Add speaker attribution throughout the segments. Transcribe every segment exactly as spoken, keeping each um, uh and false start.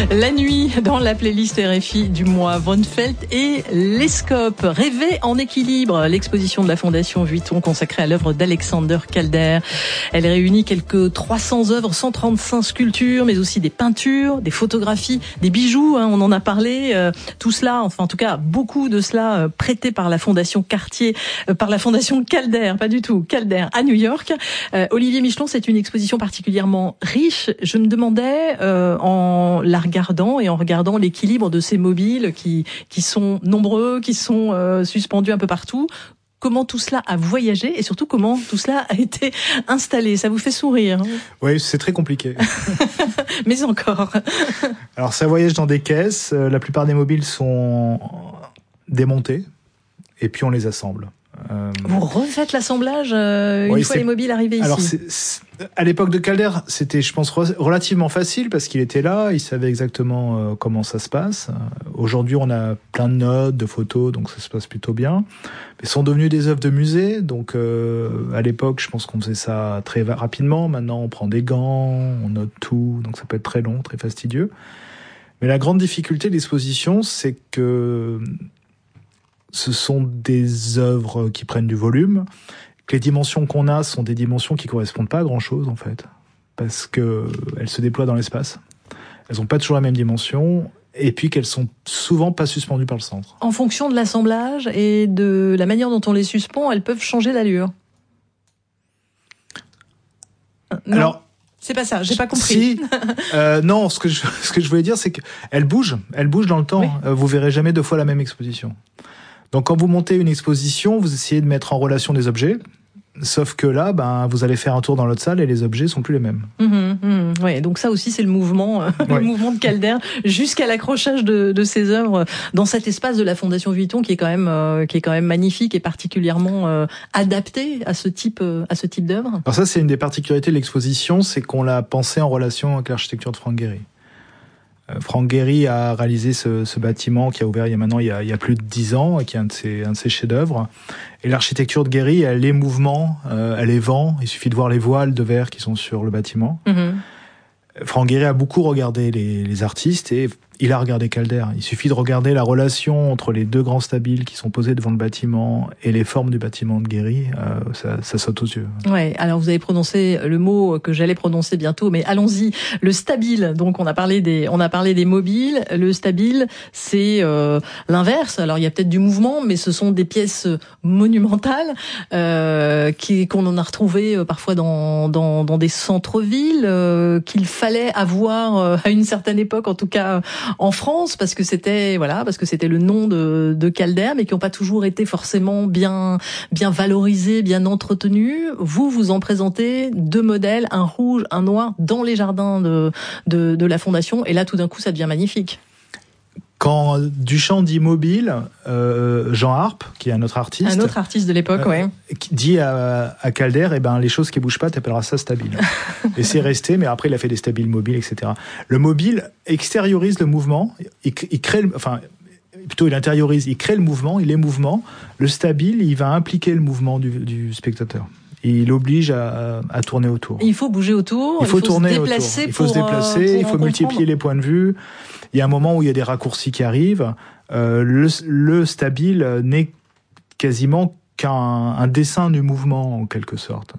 Speaker 1: La nuit, dans la playlist R F I du mois, Von Felt et les Scopes. Rêver en équilibre, l'exposition de la Fondation Vuitton consacrée à l'œuvre d'Alexander Calder. Elle réunit quelques trois cents œuvres, cent trente-cinq sculptures, mais aussi des peintures, des photographies, des bijoux, hein, on en a parlé. Euh, tout cela, enfin en tout cas beaucoup de cela euh, prêté par la Fondation Cartier, euh, par la Fondation Calder, pas du tout, Calder à New York. Euh, Olivier Michelon, c'est une exposition particulièrement riche. Je me demandais, euh, en la regardant et en regardant l'équilibre de ces mobiles qui qui sont nombreux, qui sont euh, suspendus un peu partout, comment tout cela a voyagé et surtout comment tout cela a été installé. Ça vous fait sourire, hein?
Speaker 2: Oui, c'est très compliqué.
Speaker 1: Mais encore.
Speaker 2: Alors ça voyage dans des caisses. La plupart des mobiles sont démontés et puis on les assemble.
Speaker 1: Euh... Vous refaites l'assemblage euh, une oui, fois les mobiles arrivés ici.
Speaker 2: Alors, c'est, c'est, à l'époque de Calder, c'était, je pense, relativement facile parce qu'il était là, il savait exactement euh, comment ça se passe. Aujourd'hui, on a plein de notes, de photos, donc ça se passe plutôt bien. Mais sont devenus des œuvres de musée, donc euh, à l'époque, je pense qu'on faisait ça très rapidement. Maintenant, on prend des gants, on note tout, donc ça peut être très long, très fastidieux. Mais la grande difficulté de l'exposition, c'est que ce sont des œuvres qui prennent du volume, que les dimensions qu'on a sont des dimensions qui correspondent pas à grand-chose, en fait, parce que elles se déploient dans l'espace. Elles n'ont pas toujours la même dimension, et puis qu'elles sont souvent pas suspendues par le centre.
Speaker 1: En fonction de l'assemblage et de la manière dont on les suspend, elles peuvent changer d'allure. Non. Alors, c'est pas ça, j'ai pas compris.
Speaker 2: Si, euh, non, ce que je, ce que je voulais dire, c'est qu'elles bougent, elles bougent dans le temps. Oui. Euh, vous verrez jamais deux fois la même exposition. Donc, quand vous montez une exposition, vous essayez de mettre en relation des objets. Sauf que là, ben, vous allez faire un tour dans l'autre salle et les objets sont plus les mêmes.
Speaker 1: Mmh, mmh, ouais, donc ça aussi, c'est le mouvement, euh, ouais. le mouvement de Calder jusqu'à l'accrochage de, de ces œuvres dans cet espace de la Fondation Vuitton qui est quand même, euh, qui est quand même magnifique et particulièrement euh, adapté à ce type, euh, à ce type d'œuvre.
Speaker 2: Alors ça, c'est une des particularités de l'exposition, c'est qu'on l'a pensé en relation avec l'architecture de Frank Gehry. Frank Gehry a réalisé ce, ce bâtiment qui a ouvert il y a maintenant il y a, il y a plus de dix ans et qui est un de ses, un de ses chefs-d'œuvre. Et l'architecture de Gehry, elle les mouvements, euh, elle les vents. Il suffit de voir les voiles de verre qui sont sur le bâtiment. Mm-hmm. Frank Gehry a beaucoup regardé les, les artistes et il a regardé Calder. Il suffit de regarder la relation entre les deux grands stabiles qui sont posés devant le bâtiment et les formes du bâtiment de Gehry, euh, ça, ça saute aux yeux.
Speaker 1: Ouais. Alors vous avez prononcé le mot que j'allais prononcer bientôt, mais allons-y. Le stabile. Donc on a parlé des, on a parlé des mobiles. Le stabile, c'est euh, l'inverse. Alors il y a peut-être du mouvement, mais ce sont des pièces monumentales euh, qui qu'on en a retrouvées parfois dans dans, dans des centres-villes euh, qu'il fallait avoir euh, à une certaine époque, en tout cas en France, parce que c'était voilà, parce que c'était le nom de, de Calder, mais qui n'ont pas toujours été forcément bien bien valorisés, bien entretenus. Vous vous en présentez deux modèles, un rouge, un noir, dans les jardins de de, de la Fondation, et là tout d'un coup ça devient magnifique.
Speaker 2: Quand Duchamp dit mobile, euh, Jean Harpe, qui est un autre artiste,
Speaker 1: un autre artiste de l'époque, euh, ouais,
Speaker 2: dit à, à Calder, eh ben les choses qui bougent pas, t'appelleras ça stabile. Et c'est resté, mais après il a fait des stabiles mobiles, et cetera. Le mobile extériorise le mouvement, il, il crée, le, enfin plutôt il intériorise, il crée le mouvement, il est mouvement. Le stabile, il va impliquer le mouvement du, du spectateur. Il l'oblige à, à tourner autour.
Speaker 1: Il faut bouger autour.
Speaker 2: Il faut, il faut
Speaker 1: tourner
Speaker 2: se déplacer. Il faut se déplacer. Il faut multiplier les points de vue. Il y a un moment où il y a des raccourcis qui arrivent. Euh, le, le stabile n'est quasiment qu'un un dessin du mouvement en quelque sorte.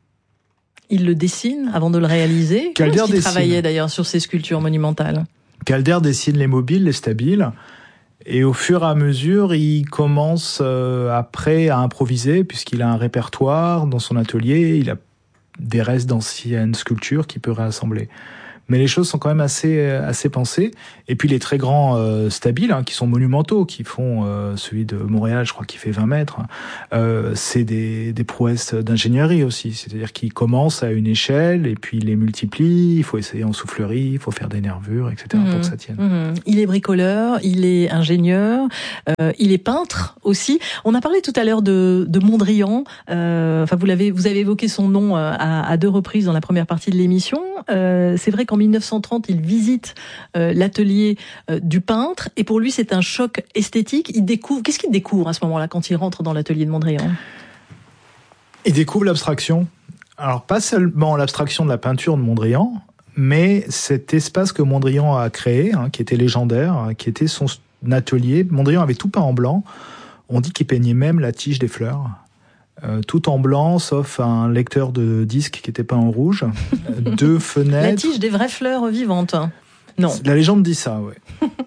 Speaker 1: Il le dessine avant de le réaliser.
Speaker 2: Calder
Speaker 1: Comment est-ce qu'il
Speaker 2: dessine.
Speaker 1: travaillait d'ailleurs sur ces sculptures monumentales?
Speaker 2: Calder dessine les mobiles, les stabiles. Et au fur et à mesure, il commence euh, après à improviser, puisqu'il a un répertoire dans son atelier, il a des restes d'anciennes sculptures qu'il peut réassembler. Mais les choses sont quand même assez assez pensées. Et puis les très grands euh, stabiles, hein, qui sont monumentaux, qui font euh, celui de Montréal, je crois qu'il fait vingt mètres. Euh, c'est des des prouesses d'ingénierie aussi. C'est-à-dire qu'ils commencent à une échelle et puis ils les multiplient. Il faut essayer en soufflerie, il faut faire des nervures, et cetera. Mmh, pour que ça tienne.
Speaker 1: Mmh. Il est bricoleur, il est ingénieur, euh, il est peintre aussi. On a parlé tout à l'heure de de Mondrian. Euh, enfin, vous l'avez vous avez évoqué son nom à, à deux reprises dans la première partie de l'émission. Euh, c'est vrai qu'en mille neuf cent trente, il visite euh, l'atelier euh, du peintre et pour lui, c'est un choc esthétique. Il découvre. Qu'est-ce qu'il découvre à ce moment-là quand il rentre dans l'atelier de Mondrian?
Speaker 2: Il découvre l'abstraction. Alors pas seulement l'abstraction de la peinture de Mondrian, mais cet espace que Mondrian a créé, hein, qui était légendaire, qui était son atelier, Mondrian avait tout peint en blanc. On dit qu'il peignait même la tige des fleurs. Euh, tout en blanc, sauf un lecteur de disques qui était peint en rouge. Deux fenêtres.
Speaker 1: La tige des vraies fleurs vivantes. Non.
Speaker 2: La légende dit ça, ouais.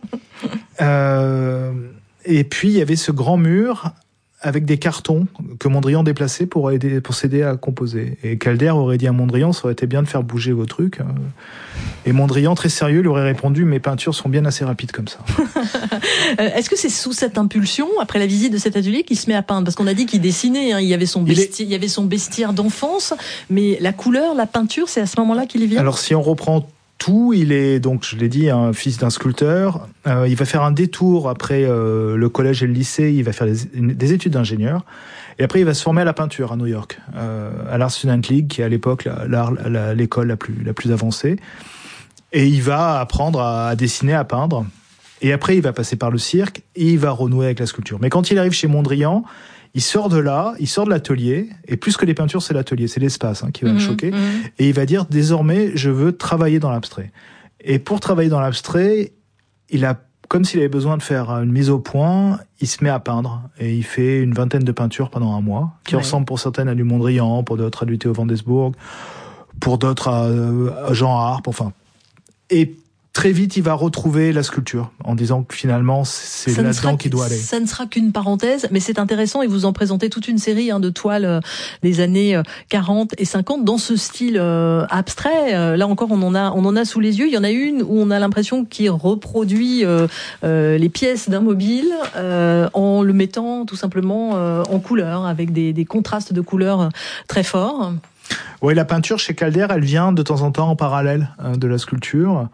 Speaker 2: euh, et puis, il y avait ce grand mur avec des cartons que Mondrian déplaçait pour aider, pour s'aider à composer. Et Calder aurait dit à Mondrian, ça aurait été bien de faire bouger vos trucs. Et Mondrian, très sérieux, lui aurait répondu, mes peintures sont bien assez rapides comme ça.
Speaker 1: Est-ce que c'est sous cette impulsion, après la visite de cet atelier, qu'il se met à peindre? Parce qu'on a dit qu'il dessinait, hein, il y avait son bestiaire, il, est... il y avait son bestiaire d'enfance, mais la couleur, la peinture, c'est à ce moment-là qu'il y vient?
Speaker 2: Alors, si on reprend tout, il est, donc, je l'ai dit, un fils d'un sculpteur. Euh, il va faire un détour après euh, le collège et le lycée. Il va faire des, des études d'ingénieur. Et après, il va se former à la peinture à New York, euh, à l'Art Student League, qui est à l'époque la, la, la, l'école la plus, la plus avancée. Et il va apprendre à, à dessiner, à peindre. Et après, il va passer par le cirque et il va renouer avec la sculpture. Mais quand il arrive chez Mondrian, il sort de là, il sort de l'atelier, et plus que les peintures, c'est l'atelier, c'est l'espace hein, qui va mmh, le choquer. Mmh. Et il va dire, désormais, je veux travailler dans l'abstrait. Et pour travailler dans l'abstrait, il a, comme s'il avait besoin de faire une mise au point, il se met à peindre. Et il fait une vingtaine de peintures pendant un mois, qui ouais. ressemblent pour certaines à du Mondrian, pour d'autres à du Theo van Doesburg, pour d'autres à, à Jean Arp, enfin. Et très vite, il va retrouver la sculpture en disant que finalement, c'est ça là-dedans qu'il doit aller.
Speaker 1: Ça ne sera qu'une parenthèse, mais c'est intéressant et vous en présentez toute une série hein, de toiles euh, des années quarante et cinquante dans ce style euh, abstrait. Euh, là encore, on en a, on en a sous les yeux. Il y en a une où on a l'impression qu'il reproduit euh, euh, les pièces d'un mobile euh, en le mettant tout simplement euh, en couleur, avec des, des contrastes de couleurs très forts.
Speaker 2: Oui, la peinture chez Calder, elle vient de temps en temps en parallèle euh, de la sculpture.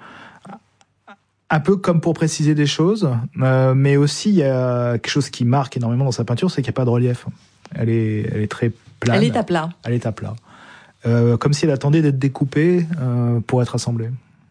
Speaker 2: Un peu comme pour préciser des choses, euh, mais aussi il y a quelque chose qui marque énormément dans sa peinture, c'est qu'il n'y a pas de relief. Elle est, elle est très plane.
Speaker 1: Elle est à plat.
Speaker 2: Elle est à plat. Euh, comme si elle attendait d'être découpée euh, pour être assemblée.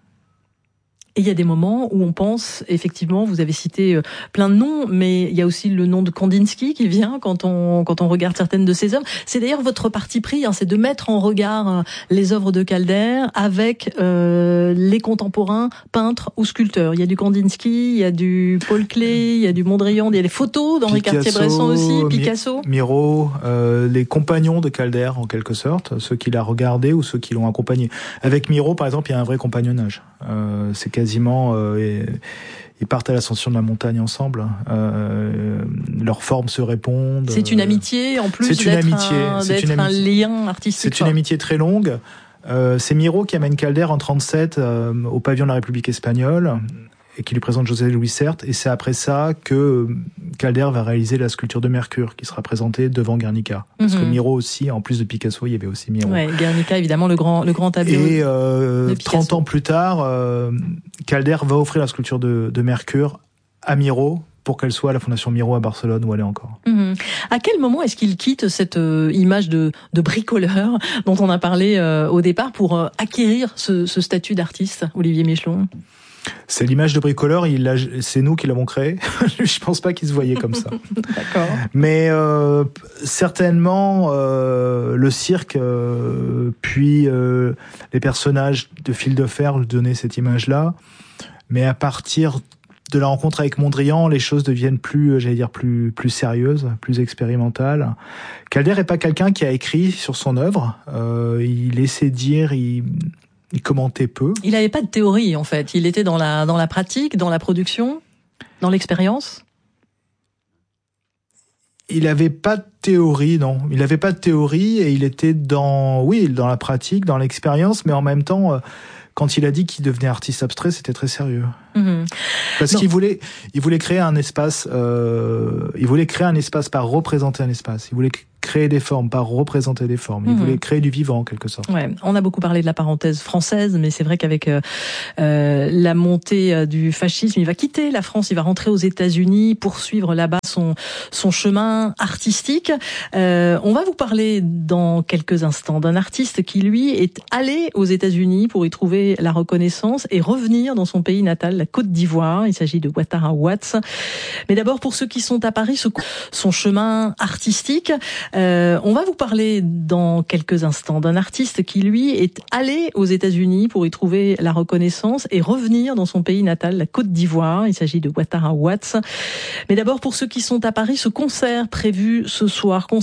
Speaker 1: Et il y a des moments où on pense, effectivement, vous avez cité plein de noms, mais il y a aussi le nom de Kandinsky qui vient quand on quand on regarde certaines de ses œuvres. C'est d'ailleurs votre parti pris, hein, c'est de mettre en regard les œuvres de Calder avec euh, les contemporains peintres ou sculpteurs. Il y a du Kandinsky, il y a du Paul Klee, il y a du Mondrian, il y a des photos d'Henri Cartier-Bresson aussi, Picasso,
Speaker 2: Miro, euh, les compagnons de Calder en quelque sorte, ceux qui l'a regardé ou ceux qui l'ont accompagné. Avec Miro, par exemple, il y a un vrai compagnonnage. Euh, c'est quasiment euh, ils partent à l'ascension de la montagne ensemble, euh, leurs formes se répondent.
Speaker 1: C'est une amitié en plus
Speaker 2: c'est une
Speaker 1: d'être,
Speaker 2: amitié,
Speaker 1: un,
Speaker 2: c'est
Speaker 1: d'être
Speaker 2: une amitié.
Speaker 1: un lien artistique.
Speaker 2: C'est une amitié très longue. Euh, c'est Miro qui amène Calder en trente-sept euh, au pavillon de la République espagnole et qui lui présente José Luis Sert. Et c'est après ça que Calder va réaliser la sculpture de Mercure qui sera présentée devant Guernica. Parce mm-hmm. que Miro aussi, en plus de Picasso, il y avait aussi Miro.
Speaker 1: Ouais, Guernica, évidemment, le grand, le grand tableau.
Speaker 2: Et euh, trente ans plus tard, euh, Calder va offrir la sculpture de, de Mercure à Miro pour qu'elle soit à la Fondation Miro à Barcelone où elle est encore.
Speaker 1: Mmh. À quel moment est-ce qu'il quitte cette euh, image de, de bricoleur dont on a parlé euh, au départ pour euh, acquérir ce, ce statut d'artiste, Olivier Mechelon?
Speaker 2: C'est l'image de bricoleur, il l'a, c'est nous qui l'avons créé. Je pense pas qu'il se voyait comme ça.
Speaker 1: D'accord.
Speaker 2: Mais euh, certainement euh, le cirque, euh, puis euh, les personnages de Fil de Fer lui donnaient cette image-là. Mais à partir de la rencontre avec Mondrian, les choses deviennent plus, j'allais dire, plus plus sérieuses, plus expérimentales. Calder est pas quelqu'un qui a écrit sur son œuvre. Euh, il laissait dire, il Il commentait peu.
Speaker 1: Il n'avait pas de théorie, en fait. Il était dans la, dans la pratique, dans la production, dans l'expérience.
Speaker 2: Il n'avait pas de théorie, non. Il n'avait pas de théorie et il était dans, oui, dans la pratique, dans l'expérience, mais en même temps, quand il a dit qu'il devenait artiste abstrait, c'était très sérieux. Mmh. Parce non. qu'il voulait, il voulait créer un espace, euh, il voulait créer un espace par représenter un espace. Il voulait créer des formes, pas représenter des formes. Il mmh. voulait créer du vivant, en quelque sorte.
Speaker 1: Ouais, on a beaucoup parlé de la parenthèse française, mais c'est vrai qu'avec euh, euh, la montée euh, du fascisme, il va quitter la France, il va rentrer aux États-Unis, poursuivre là-bas son son chemin artistique. Euh, on va vous parler dans quelques instants d'un artiste qui, lui, est allé aux États-Unis pour y trouver la reconnaissance et revenir dans son pays natal, la Côte d'Ivoire. Il s'agit de Ouattara Watts. Mais d'abord, pour ceux qui sont à Paris, ce, son chemin artistique, euh, Euh, on va vous parler dans quelques instants d'un artiste qui, lui, est allé aux États-Unis pour y trouver la reconnaissance et revenir dans son pays natal, la Côte d'Ivoire. Il s'agit de Ouattara Watts. Mais d'abord, pour ceux qui sont à Paris, ce concert prévu ce soir,